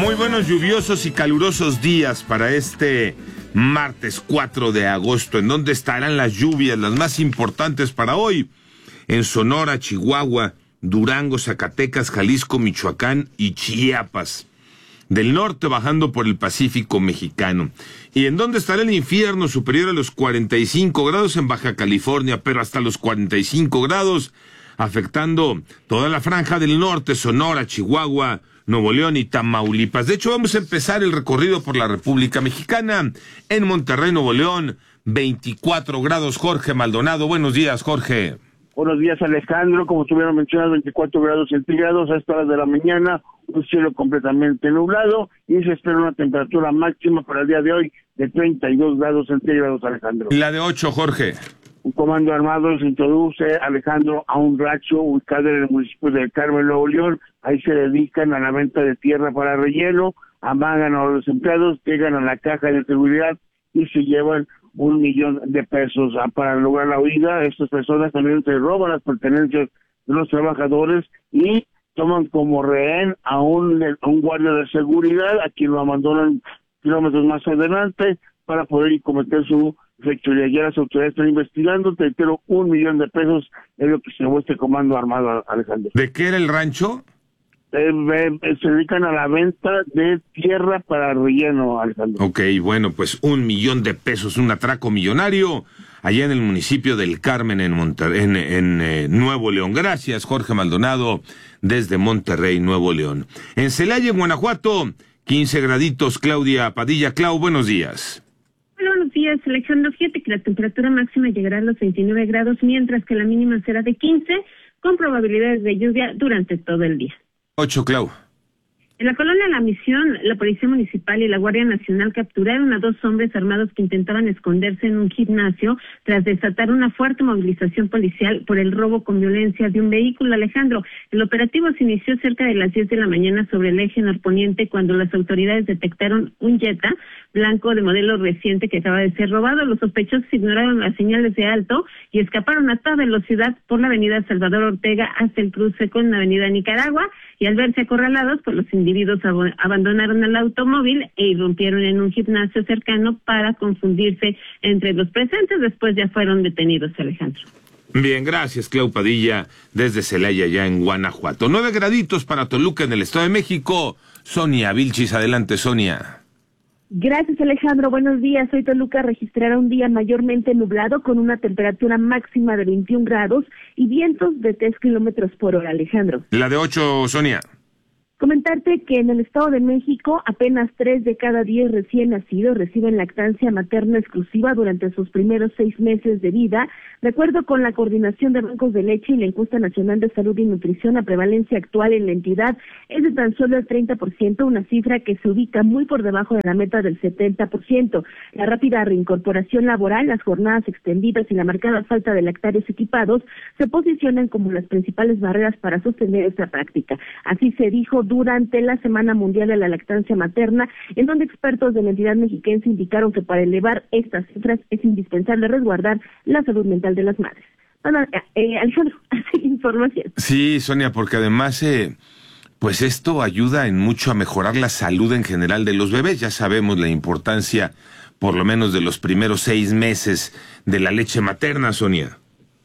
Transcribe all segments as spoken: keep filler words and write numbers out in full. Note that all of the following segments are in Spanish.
Muy buenos lluviosos y calurosos días para este martes cuatro de agosto. ¿En dónde estarán las lluvias, las más importantes para hoy? En Sonora, Chihuahua, Durango, Zacatecas, Jalisco, Michoacán y Chiapas. Del norte bajando por el Pacífico mexicano. ¿Y en dónde estará el infierno superior a los cuarenta y cinco grados? En Baja California, pero hasta los cuarenta y cinco grados, afectando toda la franja del norte, Sonora, Chihuahua, Nuevo León y Tamaulipas. De hecho, vamos a empezar el recorrido por la República Mexicana. En Monterrey, Nuevo León, veinticuatro grados. Jorge Maldonado, buenos días, Jorge. Buenos días, Alejandro. Como tuvieron mencionado, veinticuatro grados centígrados a esta hora de la mañana, un cielo completamente nublado y se espera una temperatura máxima para el día de hoy de treinta y dos grados centígrados, Alejandro. La de ocho, Jorge. Un comando armado se introduce, Alejandro, a un rancho ubicado en el municipio de Carmen, Nuevo León. Ahí se dedican a la venta de tierra para relleno, amagan a los empleados, llegan a la caja de seguridad y se llevan un millón de pesos. Para lograr la huida, estas personas también se roban las pertenencias de los trabajadores y toman como rehén a un, a un guardia de seguridad, a quien lo abandonan kilómetros más adelante para poder cometer su fechoría. Ya las autoridades están investigando, te entero, un millón de pesos es lo que se llevó este comando armado, Alejandro. ¿De qué era el rancho? Eh, eh, se dedican a la venta de tierra para relleno, Alejandro. Ok, bueno, pues un millón de pesos, un atraco millonario allá en el municipio del Carmen, en, Monter- en, en eh, Nuevo León. Gracias, Jorge Maldonado, desde Monterrey, Nuevo León. En Celaya, en Guanajuato, quince graditos. Claudia Padilla. Clau, buenos días. Buenos días, Alejandro. Fíjate que la temperatura máxima llegará a los veintinueve grados, mientras que la mínima será de quince, con probabilidades de lluvia durante todo el día. Ocho, Clau. En la colonia La Misión, la Policía Municipal y la Guardia Nacional capturaron a dos hombres armados que intentaban esconderse en un gimnasio tras desatar una fuerte movilización policial por el robo con violencia de un vehículo, Alejandro. El operativo se inició cerca de las diez de la mañana sobre el eje norponiente cuando las autoridades detectaron un Jetta blanco de modelo reciente que acaba de ser robado. Los sospechosos ignoraron las señales de alto y escaparon a toda velocidad por la avenida Salvador Ortega hasta el cruce con la avenida Nicaragua, y al verse acorralados, pues los individuos ab- abandonaron el automóvil e irrumpieron en un gimnasio cercano para confundirse entre los presentes. Después ya fueron detenidos, Alejandro. Bien, gracias, Clau Padilla, desde Celaya, ya en Guanajuato. Nueve graditos para Toluca, en el Estado de México. Sonia Vilchis, adelante, Sonia. Gracias, Alejandro. Buenos días. Hoy Toluca registrará un día mayormente nublado con una temperatura máxima de veintiún grados y vientos de tres kilómetros por hora, Alejandro. La de ocho, Sonia. Comentarte que en el Estado de México apenas tres de cada diez recién nacidos reciben lactancia materna exclusiva durante sus primeros seis meses de vida. De acuerdo con la Coordinación de Bancos de Leche y la Encuesta Nacional de Salud y Nutrición, la prevalencia actual en la entidad es de tan solo el treinta por ciento, una cifra que se ubica muy por debajo de la meta del setenta por ciento. La rápida reincorporación laboral, las jornadas extendidas y la marcada falta de lactarios equipados se posicionan como las principales barreras para sostener esta práctica. Así se dijo durante la Semana Mundial de la Lactancia Materna, en donde expertos de la entidad mexiquense indicaron que para elevar estas cifras es indispensable resguardar la salud mental de las madres. Bueno, eh, Alejandro, así información. Sí, Sonia, porque además, eh, pues esto ayuda en mucho a mejorar la salud en general de los bebés. Ya sabemos la importancia, por lo menos de los primeros seis meses de la leche materna, Sonia.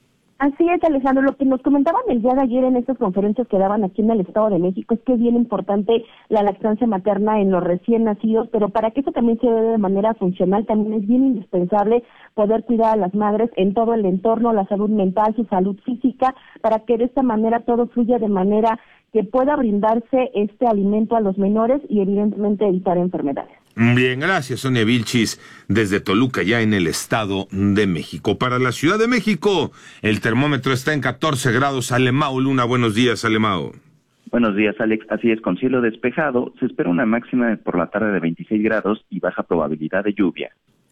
Así es, Alejandro. Lo que nos comentaban el día de ayer en estas conferencias que daban aquí en el Estado de México es que es bien importante la lactancia materna en los recién nacidos, pero para que eso también se dé de manera funcional, también es bien indispensable poder cuidar a las madres en todo el entorno, la salud mental, su salud física, para que de esta manera todo fluya de manera que pueda brindarse este alimento a los menores y evidentemente evitar enfermedades. Bien, gracias, Sonia Vilchis, desde Toluca, ya en el Estado de México. Para la Ciudad de México, el termómetro está en catorce grados. Alemao Luna, buenos días, Alemao. Buenos días, Alex. Así es, con cielo despejado, se espera una máxima por la tarde de veintiséis grados y baja probabilidad de lluvia.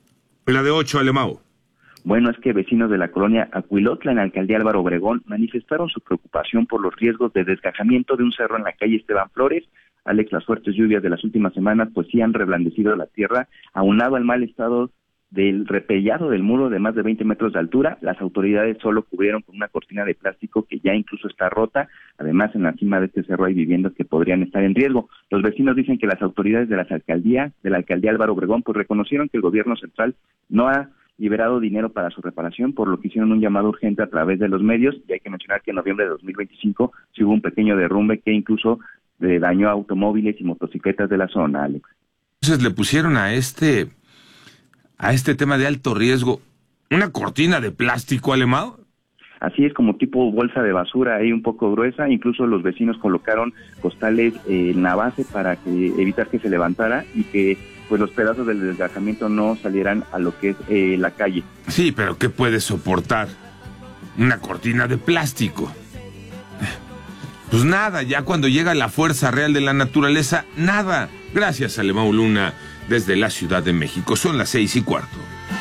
La de ocho, Alemao. Bueno, es que vecinos de la colonia Acuilotla, en la alcaldía Álvaro Obregón, manifestaron su preocupación por los riesgos de desgajamiento de un cerro en la calle Esteban Flores. Alex, las fuertes lluvias de las últimas semanas pues sí han reblandecido la tierra, aunado al mal estado del repellado del muro de más de veinte metros de altura. Las autoridades solo cubrieron con una cortina de plástico que ya incluso está rota. Además, en la cima de este cerro hay viviendas que podrían estar en riesgo. Los vecinos dicen que las autoridades de las alcaldías, de la alcaldía Álvaro Obregón, pues reconocieron que el gobierno central no ha liberado dinero para su reparación, por lo que hicieron un llamado urgente a través de los medios. Y hay que mencionar que en noviembre de dos mil veinticinco sí hubo un pequeño derrumbe que incluso eh, dañó a automóviles y motocicletas de la zona, Alex. Entonces le pusieron a este... a este tema de alto riesgo, ¿una cortina de plástico, Alemão? Así es, como tipo bolsa de basura, ahí un poco gruesa. Incluso los vecinos colocaron costales eh, en la base para que evitar que se levantara y que pues los pedazos del desgajamiento no salieran a lo que es eh, la calle. Sí, pero ¿qué puede soportar una cortina de plástico? Pues nada, ya cuando llega la fuerza real de la naturaleza, nada. Gracias, Alemão Luna, desde la Ciudad de México. Son las seis y cuarto.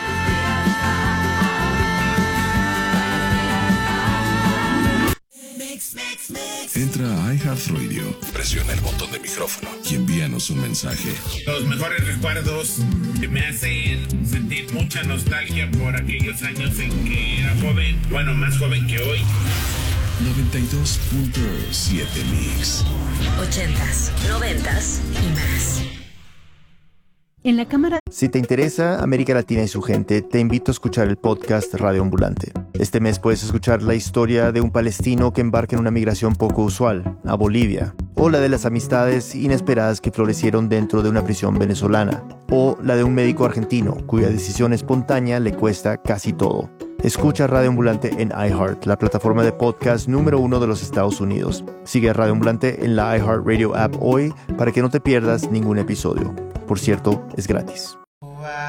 Entra a iHeartRadio, presiona el botón de micrófono y envíanos un mensaje. Los mejores recuerdos que me hacen sentir mucha nostalgia por aquellos años en que era joven, bueno, más joven que hoy. noventa y dos punto siete Mix. Ochentas, noventas y más. En la cámara. Si te interesa América Latina y su gente, te invito a escuchar el podcast Radio Ambulante. Este mes puedes escuchar la historia de un palestino que embarca en una migración poco usual, a Bolivia, o la de las amistades inesperadas que florecieron dentro de una prisión venezolana, o la de un médico argentino cuya decisión espontánea le cuesta casi todo. Escucha Radio Ambulante en iHeart, la plataforma de podcast número uno de los Estados Unidos. Sigue a Radio Ambulante en la iHeartRadio app hoy para que no te pierdas ningún episodio. Por cierto, es gratis.